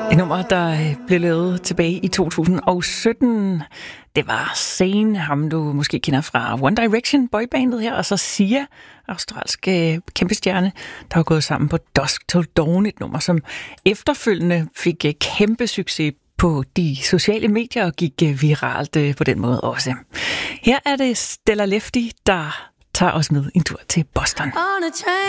Et nummer, der blev lavet tilbage i 2017. Det var Zayn, ham du måske kender fra One Direction, boybandet her, og så Sia, australske kæmpestjerne, der var gået sammen på Dusk Till Dawn, et nummer, som efterfølgende fik kæmpe succes på de sociale medier og gik viralt på den måde også. Her er det Stella Lefty, der tager os med en tur til Boston.